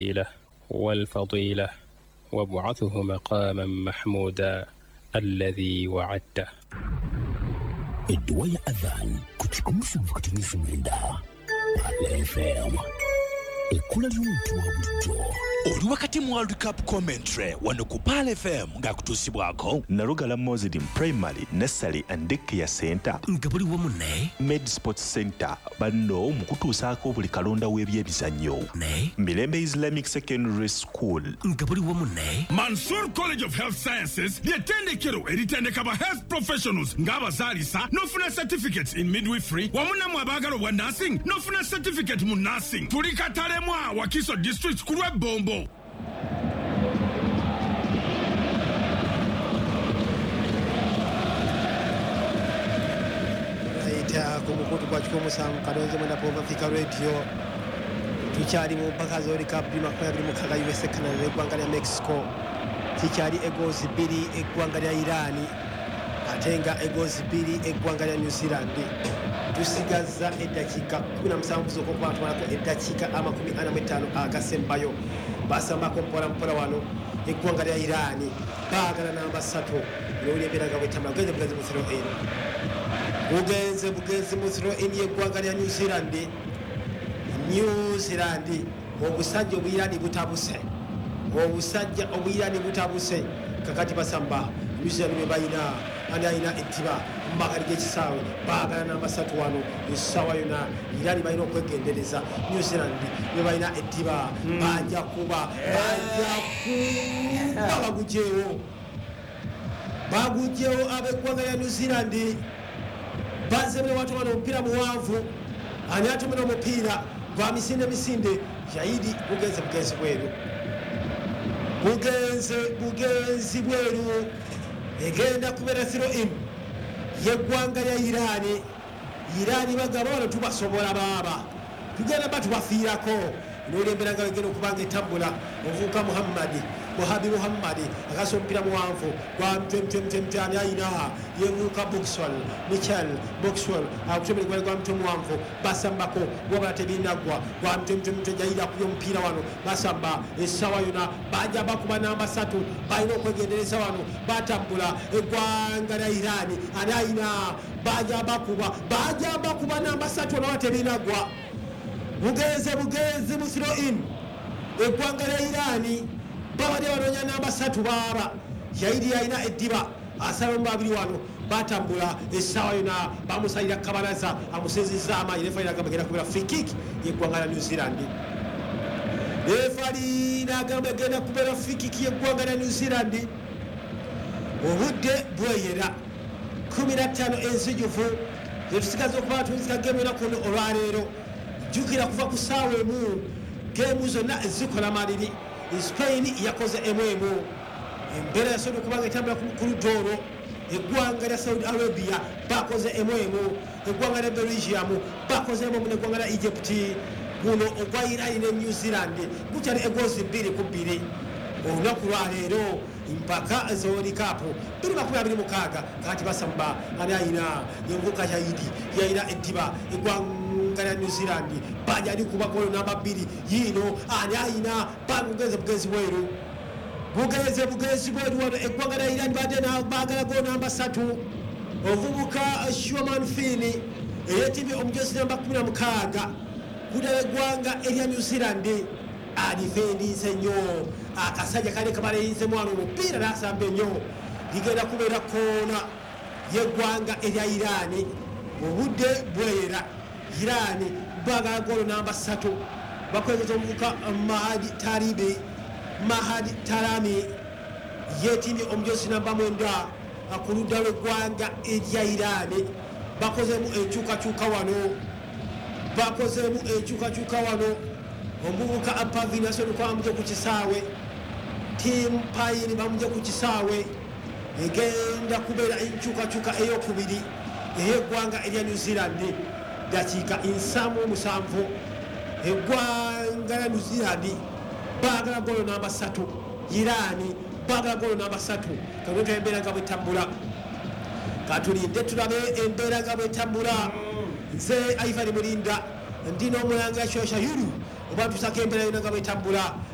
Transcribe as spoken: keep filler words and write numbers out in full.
والفضيلة وابعثه مقاما محمودا الذي وعدته. الدواء أذان كنت كمسا فكتنيس من دا على فهم الكل اليوم توابجو oli wakati mu World Cup commentary wano ku Pal F M ngakutusibwako Narugala Mozidi Primary Nursery and Daycare Center ngabuli wamune Med Sports Center bano mukutusaako buli kalonda w'ebyebizannyo ne Mirembe Islamic Secondary School ngabuli wamune Mansour College of Health Sciences ly'ettendekero eritendeka ba health professionals ng'abazaalisa n'ofuna certificates in midwifery wamuna mu abaagala obwa nursing n'ofuna certificate mu nursing tuli Katalemu Wakiso District ku lw'ebbombo. Aita kumukutu kwa chikomu samu kadonze mwenda pova fika radio tuchari mu mpaka zori kapri makwaya bili mukaga U S A Canada egwangalia Mexico tuchari egozi bili egwangalia Irani atenga egozi bili egwangalia New Zealand tusigaza edakika kumi na musanvu zoko kwatwalako edakika amakumi ana mu etaano agasembayo basambako mpola mpola wano eggwanga lya Irani baagala namba ssatu n'olyeberaga bwetamala bugenze bugenze mu zero n bugenze bugenze mu zero n y'eggwanga lya New Zealand New Zealand obusajja obuyirani butabuse obusajja obuyirani butabuse kakati basamba New Zealand be bayina ani ayina ettiba mmakali g'ekisaawe baagala namba ssatu wano essaawa yona Irani balina okwegendereza New Zealand be balina ettiba bajja kuba bajja kuba bagujeewo bagujeewo ab'eggwanga lya New Zealand bazemere watu wano omupiira muwanvu ani atomera omupiira gwa misinde misinde Shahidi bugenze bugenzi bweru bugenze bugenzi bweru egenda kubeera zero n yeggwanga lya Irani Irani bagaba wano tubasobola baaba tugenda batubafiirako n'olembera nga wegenda okubanga etambula ovuuka Muhammadi Muhabi Muhammadi akasa omupiira muwanvu gwa mtemtemtemtani ayina yevuuka Boxwell Michel Boxwell akutomere gwali gwa mutwe muwanvu basambako wabala tebinaggwa gwa mtemtemte jayira kuyo omupiira wano basamba essaawa yona bajja bakuba namba ssatu balina okwegendereza wano batambula eggwanga lya Irani ani ayina bajja bakuba bajja bakuba namba ssatu wano tebinaggwa bugenze bugenze mu zero n eggwanga lya Irani babadde banoonya namba ssatu baaba Shahidi yalina eddiba asaba mu babiri wano batambula essaawa yona bamusalira kabalaza amusezezza amaanyi refa n'agamba agenda kubeera free kick y'eggwanga lya New Zealand refa n'agamba agenda kubeera free kick y'eggwanga lya New Zealand obudde bweyera kumi na ttaano enzijuvu zetusigaza okuba tunzika geemu yona kuno olwaleero jjukira kuva ku ssaawa emu geemu zonna ezikola maliri Spain yakoze emu emu embeera yasobola okubanga etambula ku ludda olwo eggwanga lya Saudi Arabia bakoze emu emu eggwanga lya Belgium bakoze emu emu n'eggwanga lya Egypt guno ogwa Irani ne New Zealand gukyali egozi bbiri ku bbiri olunaku lwaleero mpaka zoni kapu biri makumi abiri mukaaga kati basamba ani ayina yenvuka Shahidi yayina ettiba eggwanga lya New Zealand bajja ali kuba golo namba bbiri yino ani ayina bagugenze bugenzi bweru bugenze bugenzi bweru wano eggwanga lya Irani badde baagala golo namba ssatu ovubuka Shuaman Fini eyetibye omujosi namba kumi na mukaaga kudala eggwanga erya New Zealand adifendise nnyo akasajja kale kabaleyinze mwana omupiira n'asamba ennyo ligenda kubeera koona y'eggwanga erya Irani obudde bweyera Irani baagala golo namba ssatu bakwegeza omuvuka Mahadi Talibi Mahadi Tarami yeetimbye omujosi namba mwenda ku ludda lw'eggwanga erya Irani bakozemu enkyukakyuka wano bakozemu enkyukakyuka wano omuvuka Apavi nasobola okuba bamugye ku kisaawe Team Pine bamugye ku kisaawe egenda kubeera enkyukakyuka ey'okubiri ey'eggwanga erya New Zealand dakiika nsaamu musanvu eggwanga lya New Zealand baagala golo namba ssatu Irani baagala golo namba ssatu kanota embeera nga bwetambula katulinde tulabe embeera nga bwetambula nze Ivan Mulinda ndi n'omulanga Shosha Yulu oba tusaka embeera yona nga bwetambula